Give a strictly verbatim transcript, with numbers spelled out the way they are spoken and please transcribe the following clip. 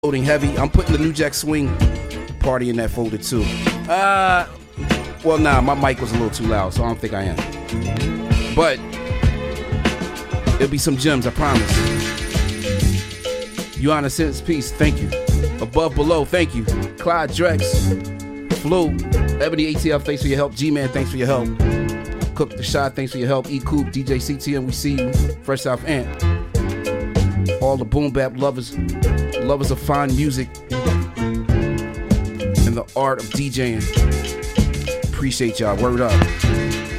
Loading heavy. I'm putting the New Jack Swing party in that folder too. Uh, well, nah, my mic was a little too loud, so I don't think I am. But there'll be some gems, I promise. You on a sentence piece, thank you. Above Below, thank you. Clyde Drex, Flu, Ebony A T L, thanks for your help. G-Man, thanks for your help. Cook the Shot, thanks for your help. E-Coop, D J C T M, we see you. Fresh South Ant. All the boom bap lovers, lovers of fine music and the art of DJing. Appreciate y'all. Word up.